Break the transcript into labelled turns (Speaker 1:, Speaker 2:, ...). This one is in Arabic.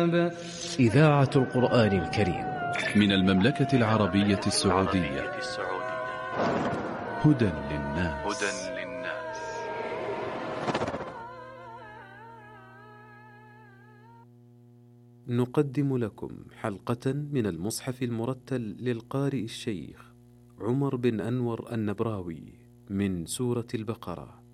Speaker 1: الكتاب.
Speaker 2: إذاعة القرآن الكريم
Speaker 3: من المملكة العربية السعودية. هدى للناس.
Speaker 4: نقدم لكم حلقة من المصحف المرتل للقارئ الشيخ عمر بن أنور النبراوي من سورة البقرة.